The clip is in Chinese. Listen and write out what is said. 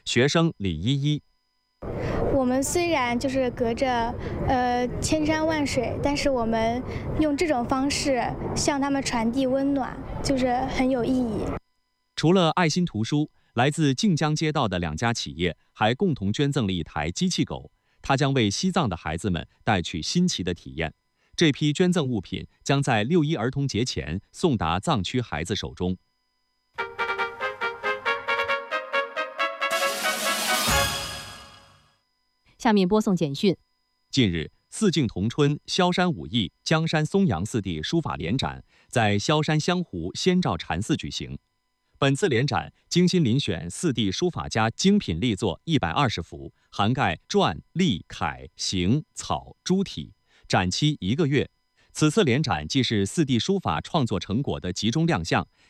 学生李依依。 我们虽然就是隔着千山万水，但是我们用这种方式向他们传递温暖，就是很有意义。 除了爱心图书，来自晋江街道的2家企业还共同捐赠了一台机器狗，它将为西藏的孩子们带去新奇的体验。这批捐赠物品将在6·1儿童节前送达藏区孩子手中。 下面播送简讯。 近日，四境同春、萧山武义、江山松阳4地书法联展在萧山香湖仙照禅寺举行。本次联展精心遴选4地书法家精品力作120幅，涵盖篆、隶、楷、行、草、诸体，展期1个月。此次联展既是4地书法创作成果的集中亮相，